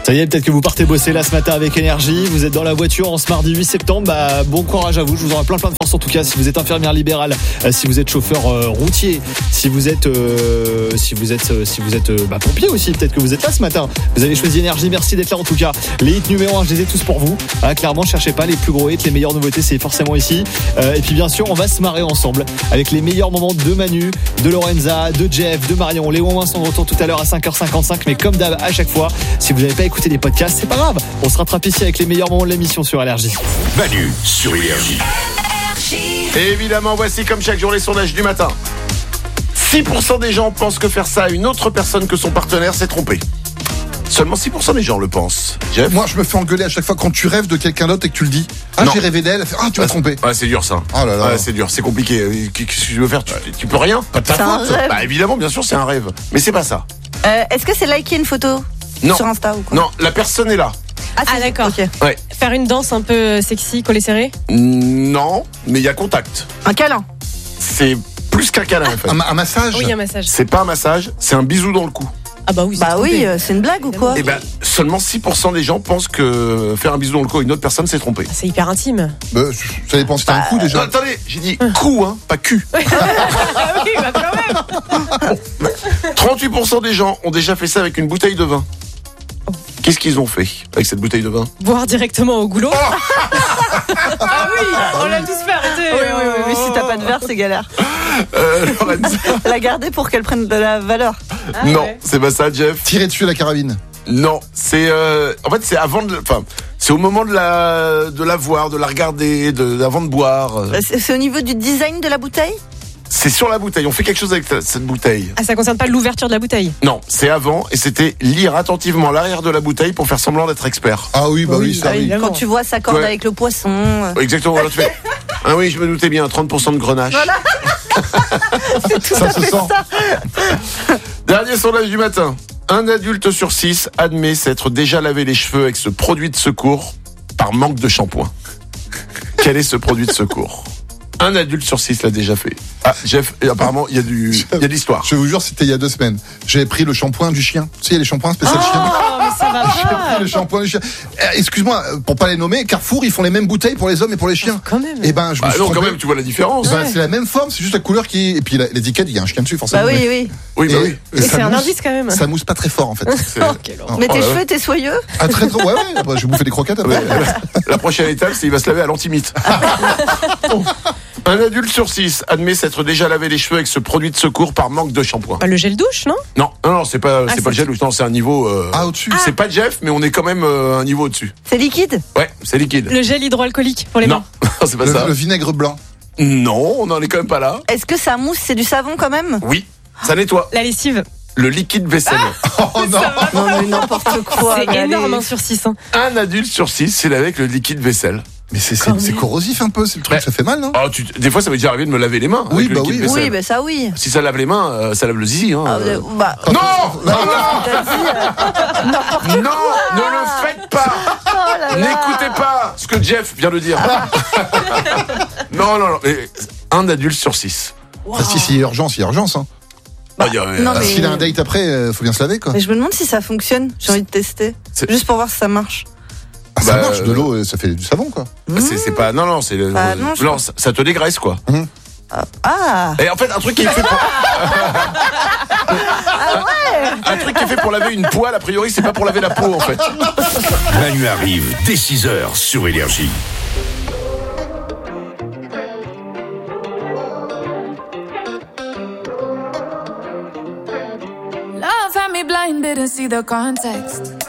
Ça y est, peut-être que vous partez bosser là ce matin avec énergie. Vous êtes dans la voiture en ce mardi 8 septembre. Bon courage à vous. Je vous aurai plein de force en tout cas. Si vous êtes infirmière libérale, si vous êtes chauffeur routier, si vous êtes pompier aussi, peut-être que vous êtes là ce matin. Vous avez choisi énergie. Merci d'être là en tout cas. Les hits numéro 1, je les ai tous pour vous. Clairement, cherchez pas les plus gros hits, les meilleures nouveautés, c'est forcément ici. Et puis bien sûr, on va se marrer ensemble avec les meilleurs moments de Manu, de Lorenza, de Jeff, de Marion. Les moins sont de retour tout à l'heure à 5h55. Mais comme d'hab, à chaque fois, si vous n'avez pas écouté des podcasts, c'est pas grave. On se rattrape ici avec les meilleurs moments de l'émission sur Énergie. Manu sur Énergie. Et évidemment, voici comme chaque jour les sondages du matin. 6% des gens pensent que faire ça à une autre personne que son partenaire, c'est tromper. Seulement 6% des gens le pensent. Jeff ? Moi, je me fais engueuler à chaque fois quand tu rêves de quelqu'un d'autre et que tu le dis. Non. J'ai rêvé d'elle. Elle fait, tu m'as trompé. Ouais, c'est dur ça. Oh là là. Ouais, c'est dur, c'est compliqué. Qu'est-ce que tu veux faire ? Tu peux rien ? Pas de ta faute. Bah évidemment, bien sûr, c'est un rêve. Mais c'est pas ça. Est-ce que c'est liker une photo Non. sur Insta ou quoi ? Non, la personne est là. Ah d'accord. Okay. Ouais. Faire une danse un peu sexy, collé serré ? Non, mais il y a contact. Un câlin ? C'est plus qu'un câlin en fait. Un massage ? Oui, un massage. C'est pas un massage, c'est un bisou dans le cou. Ah bah oui. C'est une blague ou quoi ? Et seulement 6% des gens pensent que faire un bisou dans le cou à une autre personne, c'est tromper. C'est hyper intime. Ça dépend si t'as un coup déjà. Non, attendez, j'ai dit cou, pas cul. Oui, quand même. 38% des gens ont déjà fait ça avec une bouteille de vin. Qu'est-ce qu'ils ont fait avec cette bouteille de vin ? Boire directement au goulot. Ah oui, on l'a tous fait, arrêtez. Oui, si t'as pas de verre, c'est galère. Lorenza. La garder pour qu'elle prenne de la valeur. Non, ouais. c'est pas ça, Jeff. Tirer dessus à la carabine. Non, c'est en fait c'est avant de, c'est au moment de la voir, de la regarder, avant de boire. C'est au niveau du design de la bouteille ? C'est sur la bouteille. On fait quelque chose avec cette bouteille. Ah, ça concerne pas l'ouverture de la bouteille ? Non, c'est avant et c'était lire attentivement l'arrière de la bouteille pour faire semblant d'être expert. Ah oui, ça oui. évidemment. Quand tu vois sa corde avec le poisson. Exactement. Là, tu fais. Ah oui, je me doutais bien. 30% de grenache. Voilà. C'est tout Ça à se fait sent. ça. Dernier sondage du matin. Un adulte sur 6 admet s'être déjà lavé les cheveux avec ce produit de secours par manque de shampoing. Quel est ce produit de secours ? Un adulte sur 6 l'a déjà fait. Ah, Jeff, apparemment, il y a de l'histoire. Je vous jure, c'était il y a 2 semaines. J'avais pris le shampoing du chien. Tu sais, il y a les shampoings spécial chien. Oh, mais ça va J'ai pas. pris le shampoing du chien. Excuse-moi, pour pas les nommer, Carrefour, ils font les mêmes bouteilles pour les hommes et pour les chiens. Quand même. Et je me suis Non, trompé. quand même, tu vois la différence. C'est la même forme, c'est juste la couleur qui. Et puis l'étiquette, il y a un chien dessus, forcément. Bah oui. Oui, bah oui. Et c'est un mousse- indice quand même. Ça mousse pas très fort en fait. Quelle Oh, Mais tes là cheveux là. étaient soyeux ? Ah, très ouais. Après, je vais bouffer des croquettes après. La prochaine étape, c'est qu'il va se laver à l'antimite. Un adulte sur 6 admet s'être déjà lavé les cheveux avec ce produit de secours par manque de shampoing. Bah, le gel douche, non ? Non, c'est pas c'est le gel douche. Non, c'est un niveau. Au-dessus. C'est pas Jeff, mais on est quand même un niveau au-dessus. C'est liquide ? Ouais, c'est liquide. Le gel hydroalcoolique pour les Non, mains. c'est pas ça. Le vinaigre blanc. Non, on en est quand même pas là. Est-ce que ça mousse ? C'est du savon quand même ? Oui, ça nettoie. La lessive. Le liquide vaisselle. Oh non. Non mais n'importe quoi. C'est mais énorme, allez. sur 6. Un adulte sur 6, c'est avec le liquide vaisselle. Mais c'est corrosif un peu, c'est le truc, Ouais. ça fait mal, non? Oh, des fois, ça m'est déjà arrivé de me laver les mains. Oui, avec le bah liquide oui. vaisselle. Oui, bah ça oui. Si ça lave les mains, ça lave le zizi. Hein. Non, T'as dit, n'importe non, ne le faites pas. quoi, là là. N'écoutez pas ce que Jeff vient de dire. Non. Mais un adulte sur 6. Ah, si, il y a urgence, hein. non, mais- S'il a un date après, faut bien se laver, quoi. Mais je me demande si ça fonctionne. J'ai envie de tester. C'est- Juste pour voir si ça marche. Ah, ça bah, marche, de l'eau, ça fait du savon, quoi. C'est pas. Non, c'est le. Bah, non, je non, ça te dégraisse, quoi. Ah. Et en fait, un truc qui est fait pour. Un truc qui est fait pour laver une poêle, a priori, c'est pas pour laver la peau, en fait. Manu arrive dès 6h sur Énergie. Love had me blind, didn't see the context.